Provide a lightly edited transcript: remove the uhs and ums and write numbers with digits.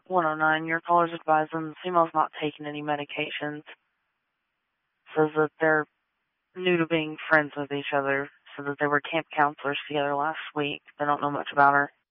109, your caller's advising the female's not taking any medications. Says that they're new to being friends with each other. Says that they were camp counselors together last week. They don't know much about her.